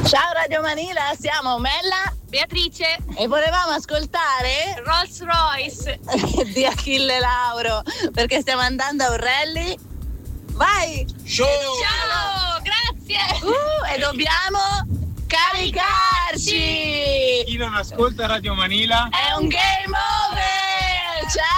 Ciao Radio Manila, siamo Mella, Beatrice e volevamo ascoltare Rolls Royce di Achille Lauro perché stiamo andando a un rally. Vai! Ciao, grazie. E dobbiamo caricarci! Chi non ascolta Radio Manila È un game over! Ciao!